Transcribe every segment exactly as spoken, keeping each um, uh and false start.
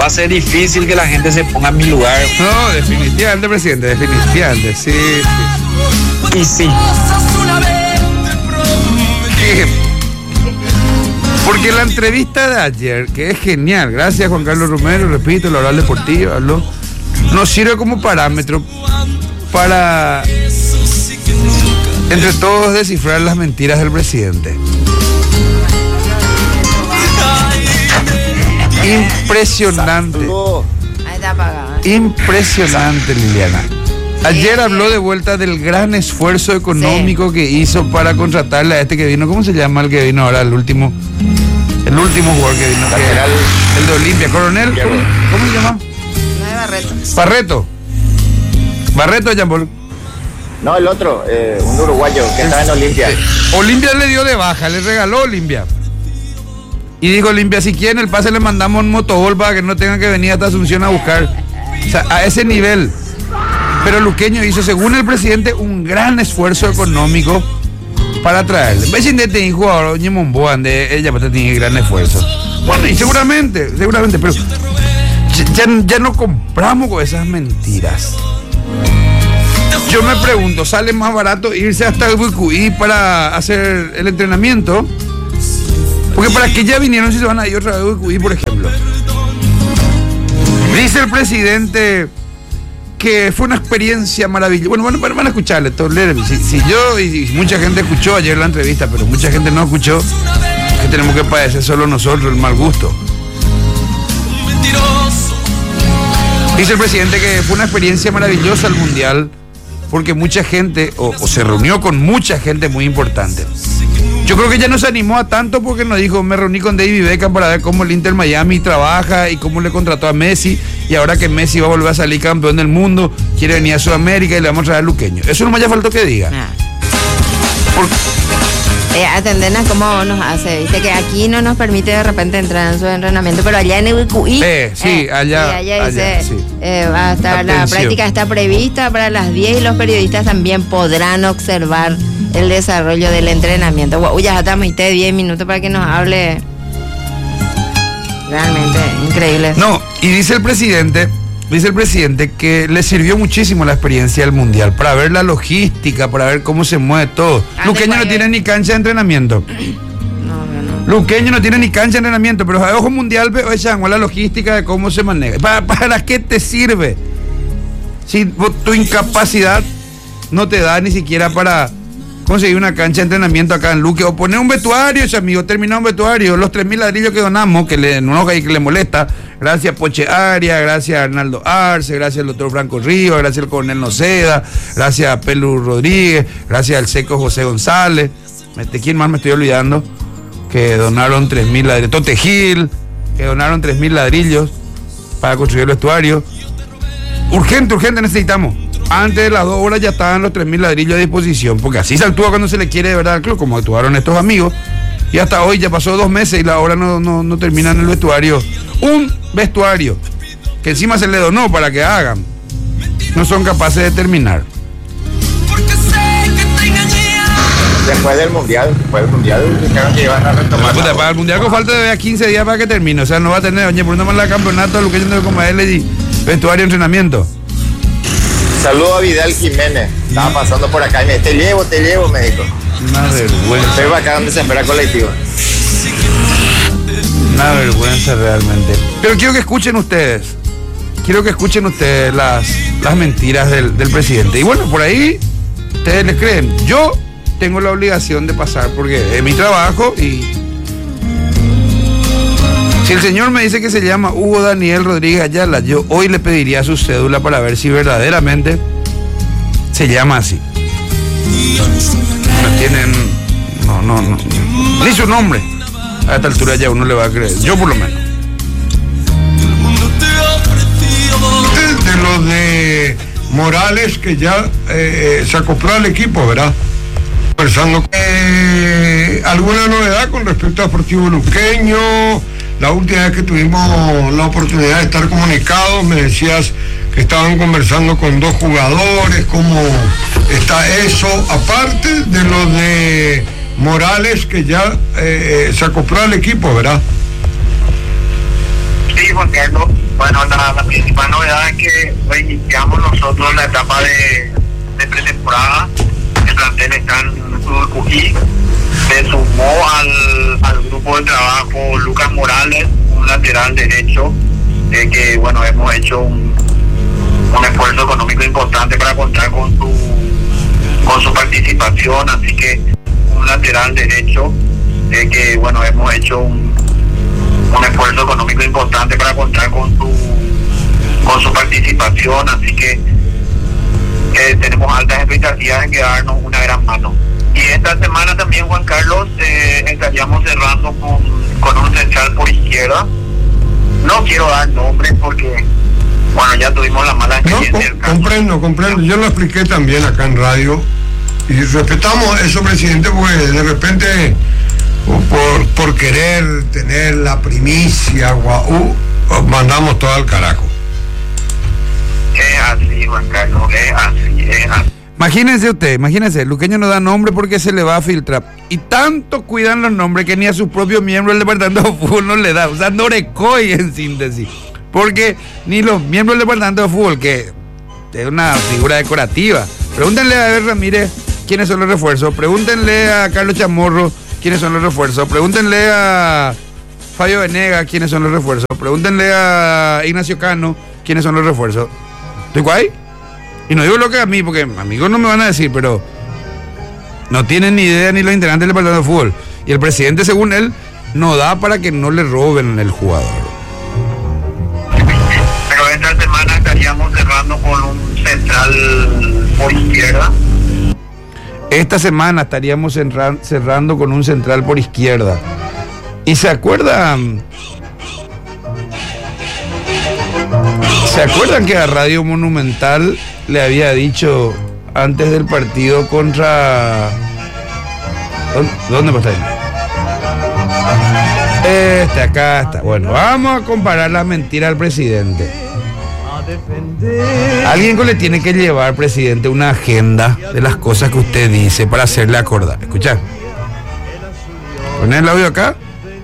va a ser difícil que la gente se ponga en mi lugar. No, definitivamente, presidente, definitivamente, sí, sí. Y sí. ¿Qué? Porque la entrevista de ayer, que es genial, gracias Juan Carlos Romero, repito, la oral deportiva, habló, nos sirve como parámetro para entre todos descifrar las mentiras del presidente. Impresionante. Impresionante, Liliana. Ayer habló de vuelta del gran esfuerzo económico sí. que hizo para contratarle a este que vino. ¿Cómo se llama el que vino ahora? El último. El último jugador que vino. Que el, el de Olimpia. Coronel. ¿Cómo, ¿Cómo se llama? No, de Barreto. Barreto. Barreto de Jean-Paul. No, el otro, eh, un uruguayo que estaba en Olimpia. Olimpia le dio de baja, le regaló Olimpia. Y dijo Olimpia, si quieren el pase le mandamos un motogol para que no tengan que venir hasta Asunción a buscar. O sea, a ese nivel. Pero Luqueño hizo, según el presidente, un gran esfuerzo económico para traerle. ¿Ves si te un jugador, Oñe Momboa, de ella tiene gran esfuerzo? Bueno, y seguramente, seguramente, pero ya, ya no compramos con esas mentiras. Yo me pregunto, ¿sale más barato irse hasta el Bucuí para hacer el entrenamiento? Porque para que ya vinieron si se van a ir otra vez a Bucuí, por ejemplo. Dice el presidente que fue una experiencia maravillosa. Bueno, bueno, van a escucharle, si, si yo y mucha gente escuchó ayer la entrevista, pero mucha gente no escuchó, que tenemos que padecer solo nosotros el mal gusto. Dice el presidente que fue una experiencia maravillosa el Mundial, porque mucha gente, o, o se reunió con mucha gente muy importante. Yo creo que ya no se animó a tanto porque nos dijo, me reuní con David Beckham para ver cómo el Inter Miami trabaja y cómo le contrató a Messi, y ahora que Messi va a volver a salir campeón del mundo, quiere venir a Sudamérica y le vamos a traer a Luqueño. Eso no me haya faltado que diga. Ah. Eh, atenden a cómo nos hace, viste que aquí no nos permite de repente entrar en su entrenamiento, pero allá en el Bucuí, eh, sí, eh, allá, sí, allá dice, allá, sí. eh, va a estar, Atención. La práctica está prevista para las diez y los periodistas también podrán observar el desarrollo del entrenamiento. Wow, ya estamos de diez minutos para que nos hable. Realmente increíble. No, y dice el presidente, dice el presidente que le sirvió muchísimo la experiencia del Mundial, para ver la logística, para ver cómo se mueve todo. Ah, Luqueño no tiene ni cancha de entrenamiento. No, no, no. Luqueño no tiene ni cancha de entrenamiento, pero a ojo mundial veo esa la logística de cómo se maneja. ¿Para, ¿Para qué te sirve? Si tu incapacidad no te da ni siquiera para conseguir una cancha de entrenamiento acá en Luque, o poner un vestuario, ese amigo, terminar un vestuario, los tres mil ladrillos que donamos, que le enoja y que le molesta, gracias Poche Aria, gracias a Arnaldo Arce, gracias al doctor Franco Ríos, gracias al coronel Noceda, gracias a Pelu Rodríguez, gracias al seco José González, este, ¿quién más me estoy olvidando? Que donaron tres mil ladrillos, Tote Gil, que donaron tres mil ladrillos para construir el vestuario. Urgente, urgente necesitamos. Antes de las dos horas ya estaban los tres mil ladrillos a disposición, porque así se actúa cuando se le quiere de verdad al club, como actuaron estos amigos. Y hasta hoy ya pasó dos meses y la obra no, no, no termina en el vestuario. Un vestuario que encima se le donó para que hagan. No son capaces de terminar. Después del mundial, después del mundial, dijeron que iban a retomar. Puta, para el mundial con falta de quince días para que termine. O sea, no va a tener, oye, por no más la campeonato, lo que yo tengo como a él y vestuario, entrenamiento. Saludo a Vidal Jiménez. Estaba pasando por acá y me dice, te llevo, te llevo, me dijo. Una vergüenza. Estoy acá donde se espera colectivo. Una vergüenza realmente. Pero quiero que escuchen ustedes. Quiero que escuchen ustedes las, las mentiras del, del presidente. Y bueno, por ahí ustedes les creen. Yo tengo la obligación de pasar porque es mi trabajo y si el señor me dice que se llama Hugo Daniel Rodríguez Ayala, yo hoy le pediría su cédula para ver si verdaderamente se llama así. No tienen, no, no, no, ni su nombre. A esta altura ya uno le va a creer, yo por lo menos. De los de Morales, que ya eh, se acopló al equipo, ¿verdad? Conversando. Eh, ¿Alguna novedad con respecto a Deportivo Luqueño? La última vez que tuvimos la oportunidad de estar comunicados, me decías que estaban conversando con dos jugadores. ¿Cómo está eso? Aparte de los de Morales, que ya eh, se acopló al equipo, ¿verdad? Sí, Juan Carlos. Bueno, la, la principal novedad es que hoy iniciamos nosotros la etapa de, de pretemporada. El plantel está en Cují. Se sumó al, al grupo de trabajo Lucas Morales, un lateral derecho, eh, que bueno, hemos hecho un, un esfuerzo económico importante para contar con su, con su participación, así que un lateral derecho, eh, que bueno, hemos hecho un, un esfuerzo económico importante para contar con su, con su participación, así que eh, tenemos altas expectativas de quedarnos una gran mano. Y esta semana también, Juan Carlos, eh, estaríamos cerrando con, con un central por izquierda. No quiero dar nombres porque, bueno, ya tuvimos la mala experiencia. No, com- comprendo, comprendo. Yo lo expliqué también acá en radio. Y respetamos eso, presidente, porque de repente, por, por querer tener la primicia, guau, mandamos todo al carajo. Es así, Juan Carlos, es así, es así. Imagínense usted, imagínense, Luqueño no da nombre porque se le va a filtrar. Y tanto cuidan los nombres que ni a sus propios miembros del departamento de fútbol no le da. O sea, no recoy en síntesis. Porque ni los miembros del departamento de fútbol, que es una figura decorativa. Pregúntenle a Eber Ramírez quiénes son los refuerzos. Pregúntenle a Carlos Chamorro quiénes son los refuerzos. Pregúntenle a Fabio Venegas quiénes son los refuerzos. Pregúntenle a Ignacio Cano quiénes son los refuerzos. ¿Estoy guay? Y no digo lo que a mí, porque amigos no me van a decir, pero no tienen ni idea ni los integrantes del departamento de fútbol. Y el presidente, según él, no da para que no le roben el jugador. Pero esta semana estaríamos cerrando con un central por izquierda. Esta semana estaríamos cerra- cerrando con un central por izquierda. ¿Y se acuerdan? ¿Se acuerdan que a Radio Monumental le había dicho antes del partido contra... ¿Dónde va a estar? Este, acá está. Bueno, vamos a comparar las mentiras al presidente. Alguien que le tiene que llevar, presidente, una agenda de las cosas que usted dice para hacerle acordar. Escucha. Poner el audio acá.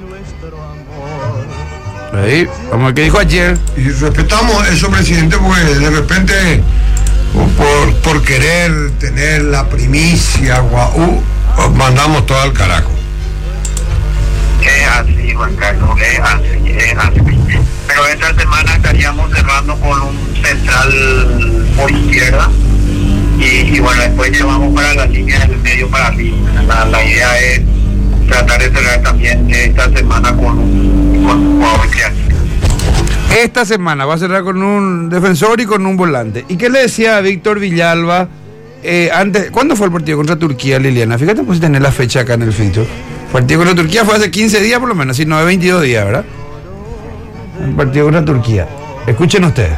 Ahí, vamos a ver qué dijo ayer. Y respetamos eso, presidente, porque de repente, por, por querer tener la primicia, guau, mandamos todo al carajo. Es así, Juan Carlos, es así, es así. Pero esta semana estaríamos cerrando con un central por izquierda. Y, y bueno, después llevamos para la línea del medio para arriba. La, la idea es tratar de cerrar también esta semana con un, con un jugador creativo. Esta semana va a cerrar con un defensor y con un volante. ¿Y qué le decía a Víctor Villalba eh, antes? ¿Cuándo fue el partido contra Turquía, Liliana? Fíjate, pues tener la fecha acá en el fixture. El partido contra Turquía fue hace quince días por lo menos, si no de veintidós días, ¿verdad? El partido contra Turquía. Escuchen ustedes.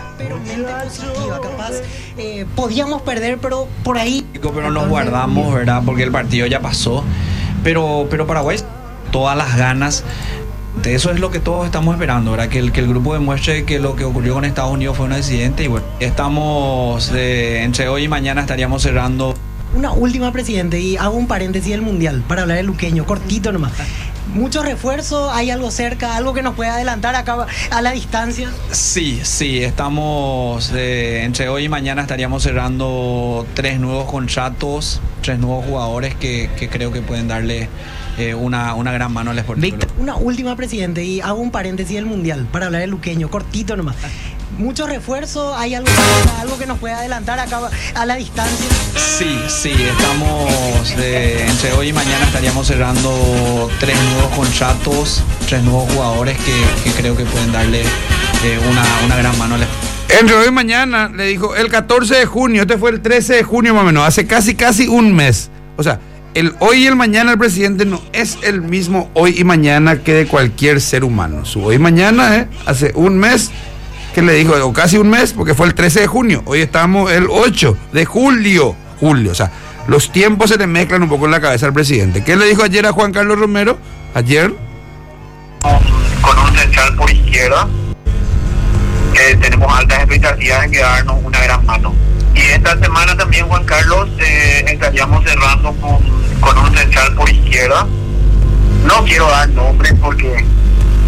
Eh, podíamos perder, pero por ahí. Pero nos guardamos, ¿verdad? Porque el partido ya pasó. Pero, pero Paraguay, todas las ganas. De eso es lo que todos estamos esperando, ¿verdad? Que el, que el grupo demuestre que lo que ocurrió con Estados Unidos fue un accidente. Y bueno, estamos, eh, entre hoy y mañana estaríamos cerrando. Una última, presidente, y hago un paréntesis del Mundial para hablar del Luqueño, cortito nomás. ¿Muchos refuerzos? ¿Hay algo cerca? ¿Algo que nos pueda adelantar acá a la distancia? Sí, sí, estamos, eh, entre hoy y mañana estaríamos cerrando tres nuevos contratos, tres nuevos jugadores que, que creo que pueden darle eh, una, una gran mano al Sportivo. Una última, presidente, y hago un paréntesis del Mundial para hablar del Luqueño, cortito nomás. ¿Muchos refuerzos? ¿Hay algo, algo que nos pueda adelantar acá a la distancia? Sí, sí, estamos, eh, entre hoy y mañana estaríamos cerrando tres nuevos contratos, tres nuevos jugadores que, que creo que pueden darle eh, una, una gran mano al Sportivo. Entre hoy y mañana, le dijo, el catorce de junio, este fue el trece de junio más o menos, hace casi casi un mes. O sea, el hoy y el mañana del presidente no es el mismo hoy y mañana que de cualquier ser humano. Su hoy y mañana, eh, hace un mes que le dijo, o casi un mes, porque fue el trece de junio. Hoy estamos el ocho de julio. Julio, o sea, los tiempos se le mezclan un poco en la cabeza al presidente. ¿Qué le dijo ayer a Juan Carlos Romero? Ayer. Con un central por izquierda. Eh, tenemos altas expectativas de quedarnos una gran mano. Y esta semana también, Juan Carlos, eh, estaríamos cerrando con, con un central por izquierda. No quiero dar nombres porque,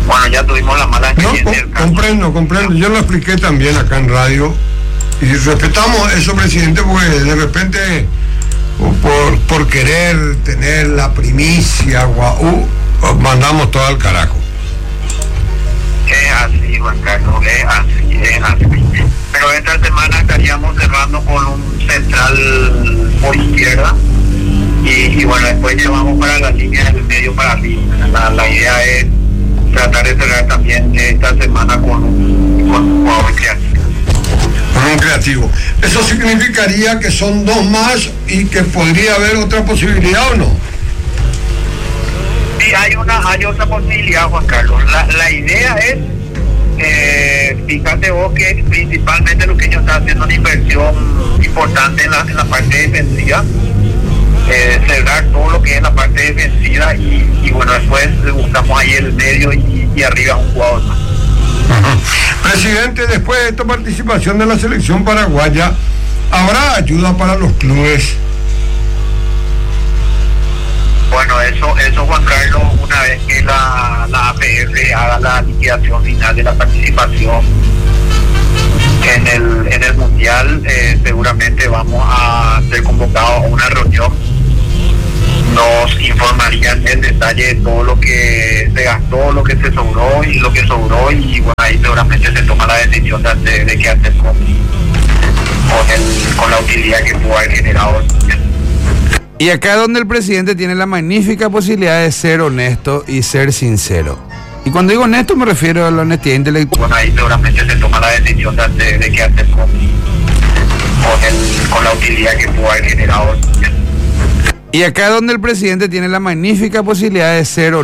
bueno, ya tuvimos la mala No, experiencia com- del caso. comprendo, comprendo. Yo lo expliqué también acá en radio. Y respetamos eso, presidente, porque de repente, o por, por querer tener la primicia, guau, os mandamos todo al carajo. Es así, Juan Carlos, es así, es así. Pero esta semana estaríamos cerrando con un central por izquierda y, y bueno, después llevamos para la línea del medio para arriba. La, la idea es tratar de cerrar también esta semana con un, con un jugador creativo. Con un creativo. ¿Eso significaría que son dos más y que podría haber otra posibilidad o no? Sí, hay una, hay otra posibilidad, Juan Carlos. La, la idea es, eh, fíjate vos que principalmente lo que ellos están haciendo una inversión importante en la, en la parte defensiva, eh, cerrar todo lo que es la parte defensiva y, y bueno, después buscamos ahí el medio y, y arriba un jugador más. Uh-huh. Presidente, después de esta participación de la selección paraguaya, ¿habrá ayuda para los clubes? Bueno, eso, eso Juan Carlos, una vez que la, la A P F haga la liquidación final de la participación en el, en el Mundial, eh, seguramente vamos a ser convocados a una reunión. Nos informarían en detalle de todo lo que se gastó, lo que se sobró y lo que sobró y bueno, ahí seguramente se toma la decisión de, hacer, de qué hacer con, con, el, con la utilidad que pudo haber generado. Y acá es donde el presidente tiene la magnífica posibilidad de ser honesto y ser sincero. Y cuando digo honesto me refiero a la honestidad intelectual. Bueno, ahí seguramente se toma la decisión de, hacer, de qué hacer con, con, el, con la utilidad que pudo haber generado. Y acá es donde el presidente tiene la magnífica posibilidad de ser honesto.